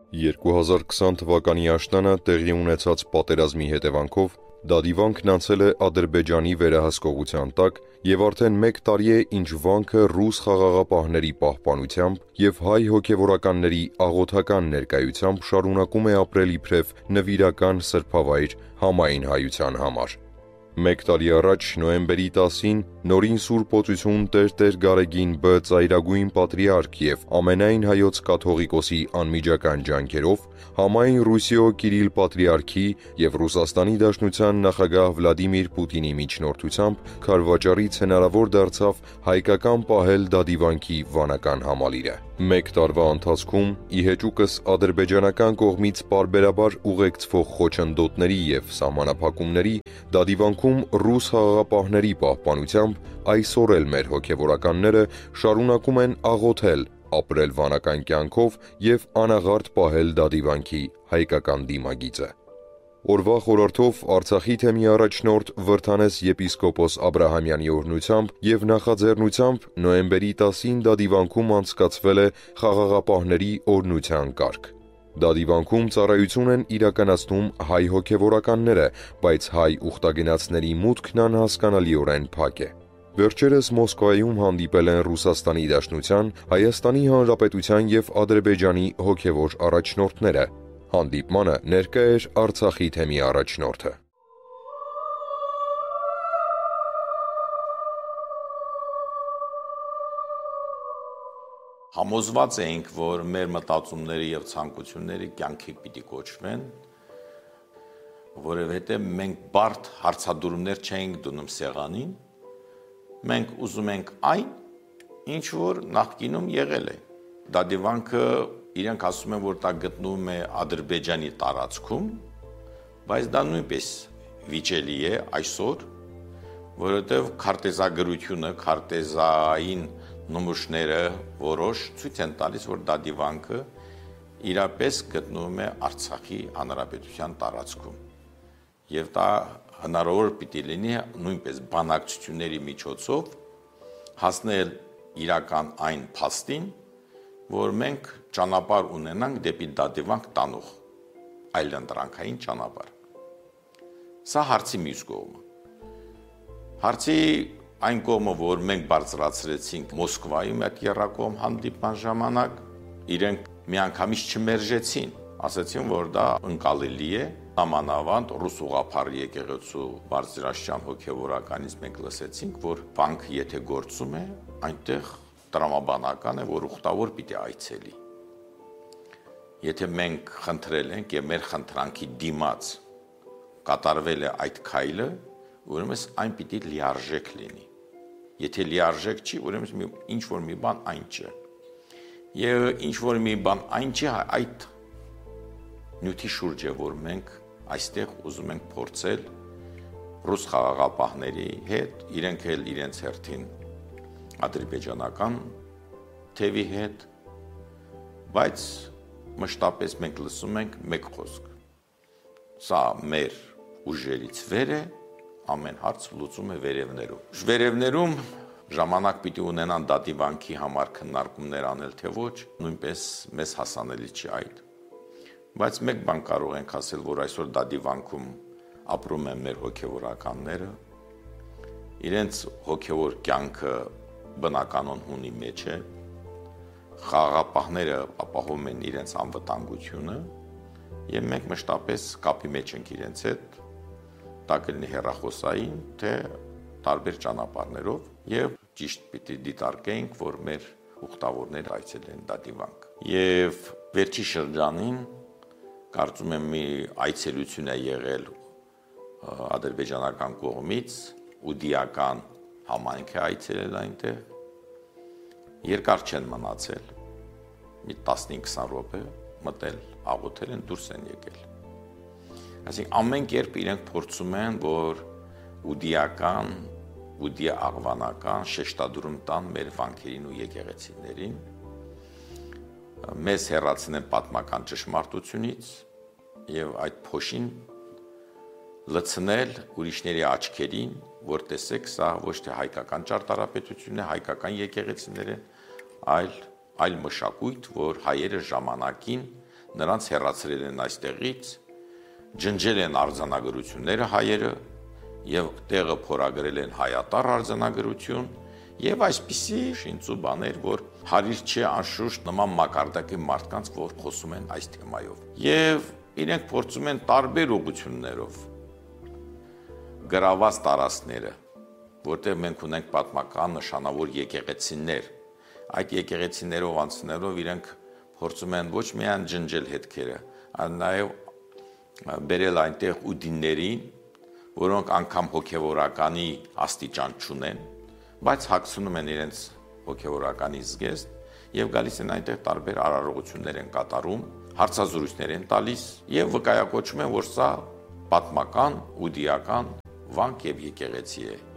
2020 թվականի աշնանը տեղի ունեցած պատերազմի հետևանքով դադիվանքն անցել է Ադրբեջանի վերահսկողության տակ և արդեն 1 տարի է, ինչ վանքը ռուս խաղաղապահների պահպանությամբ և հայ հոգևորականների աղոթական ներկայությամբ շարունակում է ապրել իբրև նվիրական սրբավայր համայն հայության համար։ 1 տարի առաջ նոյեմբերի 10-ին Նորին Սուրբ Օծություն Տեր Գարեգին Բ ծայրագույն պատրիարք և ամենայն հայոց կաթողիկոսի անմիջական ջանքերով համայն Ռուսիո Կիրիլ պատրիարքի և Ռուսաստանի Դաշնության նախագահ Վլադիմիր Պուտինի միջնորդությամբ քարվաճառից հնարավոր դարձավ հայկական պահել դադիվանքի վանական համալիրը։ 1 տարվա ընթացքում ի հեճուկս ադրբեջանական կողմից պարբերաբար ուղեկցվող խոչընդոտների և սահմանափակումների դադիվանքում ռուս խաղաղապահների պահպանությամբ այսօր էլ մեր հոգևորականները շարունակում են աղոթել, ապրել վանական կյանքով և անաղարտ պահել դադիվանքի հայկական դիմագիծը։ Օրվա խորհրդով Արցախի թեմի առաջնորդ Վրդանես եպիսկոպոս Աբրահամյանի օրհնությամբ և նախաձեռնությամբ նոյեմբերի 10-ին դադիվանքում անցկացվել է խաղաղապահների օրհնության կարգ։ Դադիվանքում ծառայություն են իրականացնում հայ հոգևորականները, բայց հայ ուխտագնացների մուտքն անհասկանալիորեն փակ է։ Վերջերս Մոսկվայում հանդիպել են Ռուսաստանի Դաշնության, Հայաստանի Հանրապետության և Ադրբեջանի հոգևոր առաջնորդները։ Հանդիպմանը ներկա էր Արցախի թեմի առաջնորդը։ Համոզված էինք, որ մեր մտածումները և ցանկությունները կյանքի պիտի կոչվեն, որովհետև մենք բարդ հարցադրումներ չենք դնում սեղանին, մենք ուզում ենք այն, ինչ որ նախկինում եղել է։ Դադիվանքը իրենք ասում են, որ դա գտնվում է Ադրբեջանի տարածքում, բայց դա նույնպես վիճելի է այսօր, որովհետև քարտեզագրությունը, քարտեզային նմուշները որոշ ցույց են տալիս, որ դադիվանքը իրապես գտնվում է Արցախի հանրապետության տարածքում։ Եվ դա հնարավոր պիտի լինի նույնպես բանակցությունների միջոցով հասնել իրական այն փաստին, որ մենք ճանապարհ ունենանք դեպի դադիվանք տանող այլընտրանքային ճանապարհ։ Սա հարցի մյուս կողմը։ Հարցի այն կողմը, որ մենք բարձրացրեցինք Մոսկվայում այդ եռակողմ հանդիպման ժամանակ, իրենք միանգամից չմերժեցին, ասացին, որ դա ընկալելի է, նամանավանդ ռուս ուղղափառ եկեղեցու բարձրաստիճան հոգևորականից մենք լսեցինք, որ վանքը եթե գործում է, այնտեղ տրամաբանական է, որ ուխտավոր պիտի այցելի։ Եթե մենք խնդրել ենք և մեր խնդրանքի դիմաց կատարվել է այդ քայլը, ուրեմն այն պիտի լիարժեք լինի։ Եթե լիարժեք չի, ուրեմն ինչ-որ մի բան այն չէ։ Եվ ինչ-որ մի բան այն չէ, այդ նյութի շուրջ է, որ մենք այստեղ ուզում ենք փորձել ռուս խաղաղապահների հետ, իրենք էլ իրենց հերթին ադրբեջանական թևի հետ, բայց մշտապես մենք լսում ենք մեկ խոսք. սա մեր ուժերից վեր է, ամեն հարց լուծում է վերևներում։ Վերևներում ժամանակ պիտի ունենան դադիվանքի համար քննարկումներ անել, թե ոչ, նույնպես մեզ հասանելի չի այդ։ Բայց մեկ բան կարող ենք ասել, որ այսօր դադիվանքում ապրում են մեր հոգևորականները, իրենց հոգևոր կյանքը բնականon հունի մեջ է, խաղաղապահները ապահովում են իրենց անվտանգությունը և մենք մշտապես կապի մեջ ենք իրենց հետ, դա կլինի հեռախոսային, թե տարբեր ճանապարհներով և ճիշտ պիտի դիտարկենք, որ մեր ուխտավորները այցելեն դադիվանք։ Եվ վերջի շրջանին կարծում եմ մի այցելություն է եղել ադրբեջանական կողմից, ուդիական համայնք է այցելել այնտեղ, երկար չեն մնացել, մի 15-20 րոպե մտել, աղոթել են, դուրս են եկել։ Այսինքն ամեն կերպ իրենք փորձում են, որ ուդիա աղվանական շեշտադրում տան մեր վանքերին ու եկեղեցիներին, մեզ հեռացնեն պատմական ճշմարտությունից և այդ փոշին լցնել ուրիշների աչքերին, որ տեսեք, սա ոչ թե հայկական ճարտարապետություն է, հայկական եկեղեցիներ են, այլ մշակույթ, որ հայերը ժամանակին նրանց հեռացրել են այստեղից, ջնջել են արձանագրությունները հայերը եւ տեղը փորագրել են հայատառ արձանագրություն եւ այսպիսի շինծու բաներ, որ հարիր չի անշուշտ նման մակարդակի մարդկանց, որ խոսում են այս թեմայով։ Եվ իրենք փորձում են տարբեր ուղղություններով գրաված տարածքները, որտեղ մենք ունենք պատմական նշանավոր եկեղեցիներ, այդ եկեղեցիներով անցնելով իրենք փորձում են ոչ միայն ջնջել հետքերը, այլ նաև բերել այնտեղ ուդիններին, որոնք անգամ հոգևորականի աստիճան չունեն, բայց հագցնում են իրենց հոգևորականի զգեստ եւ գալիս են այնտեղ տարբեր արարողություններ են կատարում, հարցազրույցներ են տալիս եւ վկայակոչում են, որ սա պատմական ուդիական վանք եւ եկեղեցի է։